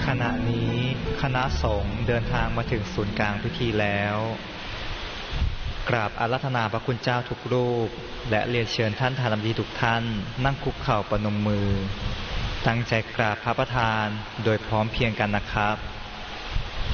ขณะนี้คณะสงฆ์เดินทางมาถึงศูนย์กลางพิธีแล้วกราบอาราธนาพระคุณเจ้าทุกรูปและเรียนเชิญท่านธารมดีทุกท่านนั่งคุกเข่าประนมมือตั้งใจกราบพระประธานโดยพร้อมเพรียงกันนะครับ